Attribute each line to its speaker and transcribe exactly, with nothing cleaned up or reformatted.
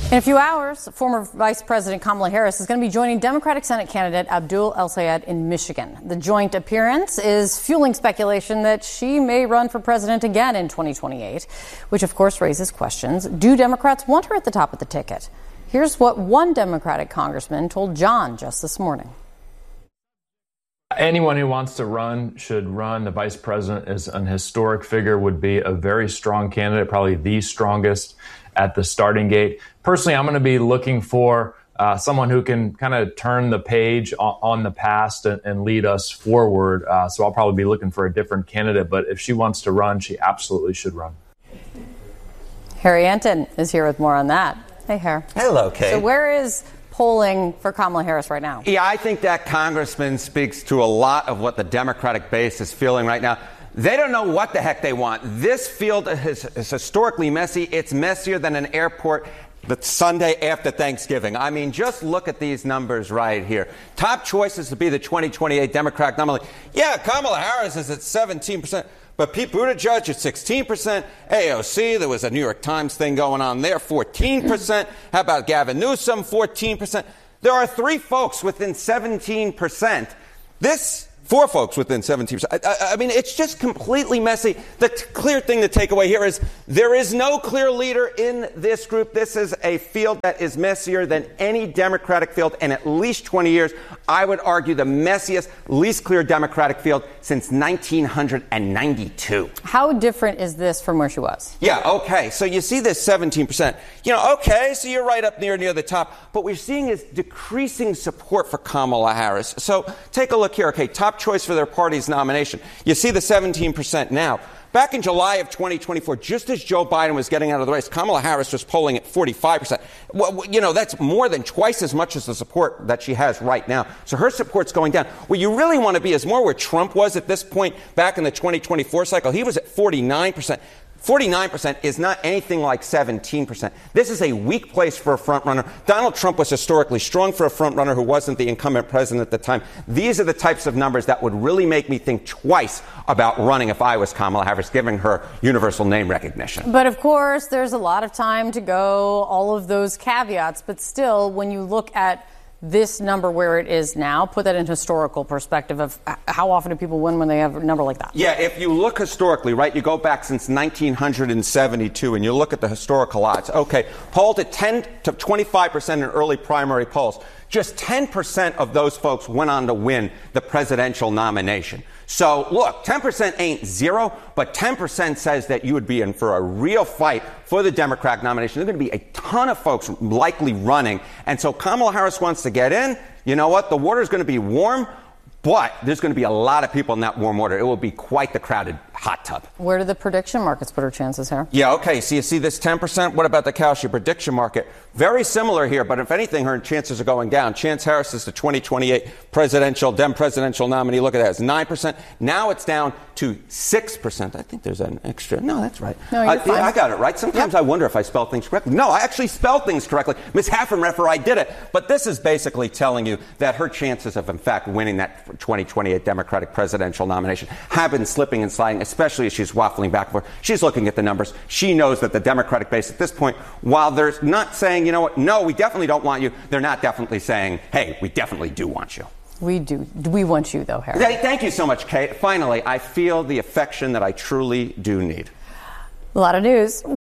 Speaker 1: In a few hours, former Vice President Kamala Harris is going to be joining Democratic Senate candidate Abdul El-Sayed in Michigan. The joint appearance is fueling speculation that she may run for president again in twenty twenty-eight, which of course raises questions. Do Democrats want her at the top of the ticket? Here's what one Democratic congressman told John just this morning.
Speaker 2: Anyone who wants to run should run. The vice president is an historic figure, would be a very strong candidate, probably the strongest at the starting gate. Personally, I'm going to be looking for uh, someone who can kind of turn the page on, on the past and, and lead us forward. Uh, so I'll probably be looking for a different candidate. But if she wants to run, she absolutely should run.
Speaker 1: Harry Enten is here with more on that. Hey, Harry.
Speaker 3: Hello, Kate.
Speaker 1: So where is polling for Kamala Harris right now?
Speaker 3: Yeah, I think that congressman speaks to a lot of what the Democratic base is feeling right now. They don't know what the heck they want. This field is, is historically messy. It's messier than an airport the Sunday after Thanksgiving. I mean, just look at these numbers right here. Top choices to be the twenty twenty-eight Democratic nominee. Yeah, Kamala Harris is at seventeen percent. But Pete Buttigieg at sixteen percent. A O C, there was a New York Times thing going on there, fourteen percent. How about Gavin Newsom, fourteen percent? There are three folks within seventeen percent. This... Four folks within seventeen percent. I, I, I mean, it's just completely messy. The t- clear thing to take away here is there is no clear leader in this group. This is a field that is messier than any Democratic field in at least twenty years. I would argue the messiest, least clear Democratic field since nineteen ninety-two.
Speaker 1: How different is this from where she was?
Speaker 3: Yeah, okay. So you see this seventeen percent. You know, okay, so you're right up near, near the top. But what we're seeing is decreasing support for Kamala Harris. So take a look here. Okay, top choice for their party's nomination. You see the seventeen percent now. Back in July of twenty twenty-four, just as Joe Biden was getting out of the race, Kamala Harris was polling at forty-five percent. Well, you know, that's more than twice as much as the support that she has right now. So her support's going down. Where you really want to be is more where Trump was at this point back in the twenty twenty-four cycle. He was at forty-nine percent. forty-nine percent is not anything like seventeen percent. This is a weak place for a frontrunner. Donald Trump was historically strong for a frontrunner who wasn't the incumbent president at the time. These are the types of numbers that would really make me think twice about running if I was Kamala Harris, giving her universal name recognition.
Speaker 1: But of course, there's a lot of time to go, all of those caveats. But still, when you look at this number where it is now, put that in historical perspective of how often do people win when they have a number like that?
Speaker 3: Yeah, if you look historically, right, you go back since nineteen seventy-two and you look at the historical odds. Okay, polled at ten to twenty-five percent in early primary polls. Just ten percent of those folks went on to win the presidential nomination. So, look, ten percent ain't zero, but ten percent says that you would be in for a real fight for the Democratic nomination. There are going to be a ton of folks likely running. And so Kamala Harris wants to get in. You know what? The water's going to be warm, but there's going to be a lot of people in that warm water. It will be quite the crowded hot tub.
Speaker 1: Where do the prediction markets put her chances here?
Speaker 3: Yeah, okay. So you see this ten percent? What about the Kalshi prediction market? Very similar here, but if anything, her chances are going down. Chance Harris is the twenty twenty-eight presidential, Dem presidential nominee. Look at that. It's nine percent. Now it's down to six percent. I think there's an extra. No, that's right.
Speaker 1: No, you're
Speaker 3: I,
Speaker 1: fine.
Speaker 3: I got it right. Sometimes yep. I wonder if I spell things correctly. No, I actually spelled things correctly. Miss Haffenreffer, I did it. But this is basically telling you that her chances of, in fact, winning that twenty twenty-eight Democratic presidential nomination have been slipping and sliding, especially as she's waffling back and forth. She's looking at the numbers. She knows that the Democratic base at this point, while they're not saying, you know what, no, we definitely don't want you, they're not definitely saying, hey, we definitely do want you.
Speaker 1: We do. We want you, though, Harry.
Speaker 3: Thank you so much, Kate. Finally, I feel the affection that I truly do need.
Speaker 1: A lot of news